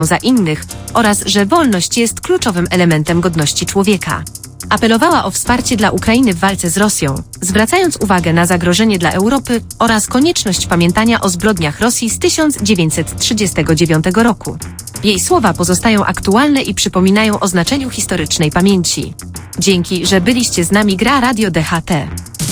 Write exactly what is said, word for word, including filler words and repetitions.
za innych oraz że wolność jest kluczowym elementem godności człowieka. Apelowała o wsparcie dla Ukrainy w walce z Rosją, zwracając uwagę na zagrożenie dla Europy oraz konieczność pamiętania o zbrodniach Rosji z tysiąc dziewięćset trzydziestego dziewiątego roku. Jej słowa pozostają aktualne i przypominają o znaczeniu historycznej pamięci. Dzięki, że byliście z nami. Gra Radio D H T.